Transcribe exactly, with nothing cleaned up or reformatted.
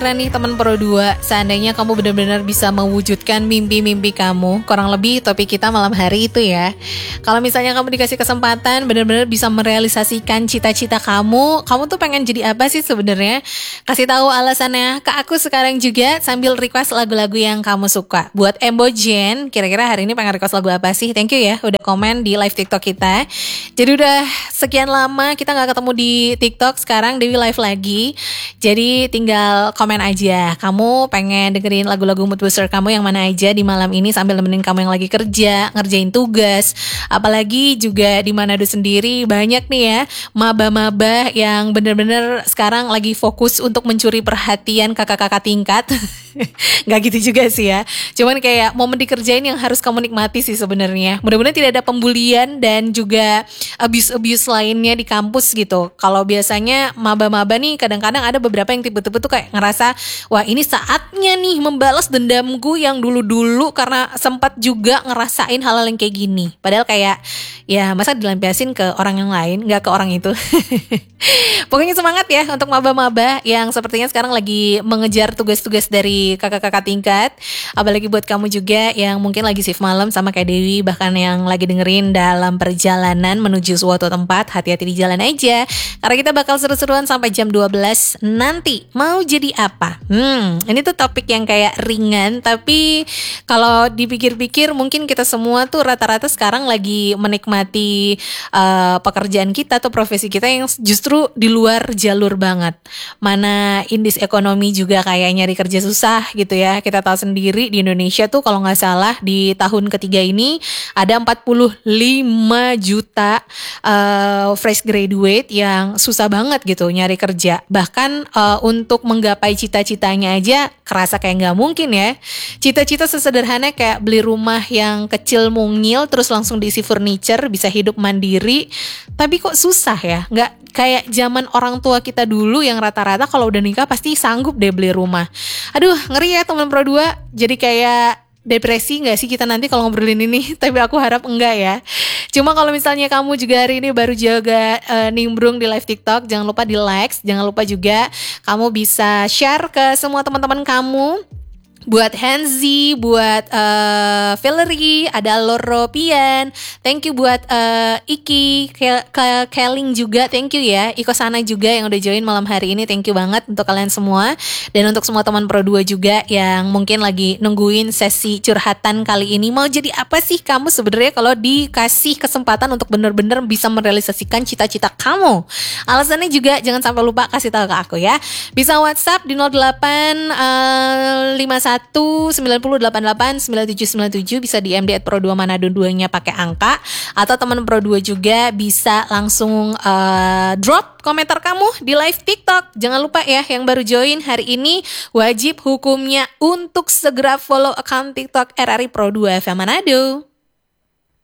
Karena nih teman Pro dua, seandainya kamu benar-benar bisa mewujudkan mimpi-mimpi kamu, kurang lebih topik kita malam hari itu ya. Kalau misalnya kamu dikasih kesempatan benar-benar bisa merealisasikan cita-cita kamu, kamu tuh pengen jadi apa sih sebenarnya? Kasih tahu alasannya ke aku sekarang juga sambil request lagu-lagu yang kamu suka. Buat Embojen, kira-kira hari ini pengen request lagu apa sih? Thank you ya udah komen di live TikTok kita. Jadi udah sekian lama kita gak ketemu di TikTok, sekarang Dewi live lagi. Jadi tinggal komen aja, kamu pengen dengerin lagu-lagu mood booster kamu yang mana aja di malam ini sambil nemenin kamu yang lagi kerja, ngerjain tugas. Apalagi juga di Manado sendiri banyak nih ya maba-maba yang bener-bener sekarang lagi fokus untuk mencuri perhatian kakak-kakak tingkat. Gak gitu juga sih ya, cuman kayak momen dikerjain yang harus kamu nikmati sih sebenarnya. Mudah-mudahan tidak ada pembulian dan juga abuse-abuse lainnya di kampus gitu. Kalau biasanya maba-maba nih kadang-kadang ada beberapa yang tipe-tipe tuh kayak ngerasa, wah ini saatnya nih membalas dendamku yang dulu-dulu karena sempat juga ngerasain hal-hal yang kayak gini. Padahal kayak ya masa dilampiasin ke orang yang lain, gak ke orang itu. Pokoknya semangat ya untuk maba-maba yang sepertinya sekarang lagi mengejar tugas-tugas dari kakak-kakak tingkat. Apalagi buat kamu juga yang mungkin lagi shift malam sama kayak Dewi, bahkan yang lagi dengerin dalam perjalanan menuju suatu tempat, hati-hati di jalan aja. Karena kita bakal seru-seruan sampai jam dua belas nanti. Mau jadi apa? Hmm, ini tuh topik yang kayak ringan, tapi kalau dipikir-pikir mungkin kita semua tuh rata-rata sekarang lagi menikmati uh, pekerjaan kita atau profesi kita yang justru di luar jalur banget. Mana indeks ekonomi juga kayak nyari kerja susah gitu ya. Kita tahu sendiri di Indonesia tuh kalau nggak salah di tahun ketiga ini ada empat puluh lima juta uh, fresh graduate yang susah banget gitu nyari kerja. Bahkan uh, untuk menggapai cita-citanya aja kerasa kayak nggak mungkin ya. Cita-cita sesederhana kayak beli rumah yang kecil mungil terus langsung diisi furniture, bisa hidup mandiri, tapi kok susah ya. Nggak kayak zaman orang tua kita dulu yang rata-rata kalau udah nikah pasti sanggup deh beli rumah. Aduh ngeri ya teman Pro dua. Jadi kayak depresi gak sih kita nanti kalau ngobrolin ini? Tapi aku harap enggak ya. Cuma kalau misalnya kamu juga hari ini baru juga uh, nimbrung di live TikTok, jangan lupa di like. Jangan lupa juga kamu bisa share ke semua teman-teman kamu. Buat Hanzi, buat uh, Valerie, ada Loro Pian, thank you buat uh, Iki, ke, ke Keling juga, thank you ya. Iko Sana juga yang udah join malam hari ini, thank you banget untuk kalian semua. Dan untuk semua teman Pro dua juga yang mungkin lagi nungguin sesi curhatan kali ini. Mau jadi apa sih kamu sebenarnya kalau dikasih kesempatan untuk benar-benar bisa merealisasikan cita-cita kamu? Alasannya juga jangan sampai lupa kasih tahu ke aku ya. Bisa WhatsApp di nol delapan lima satu sembilan nol delapan delapan sembilan tujuh sembilan tujuh, bisa di M D at Pro dua Manado dua-nya pakai angka, atau teman Pro dua juga bisa langsung uh, drop komentar kamu di live TikTok. Jangan lupa ya yang baru join hari ini wajib hukumnya untuk segera follow account TikTok R R I Pro dua F M Manado.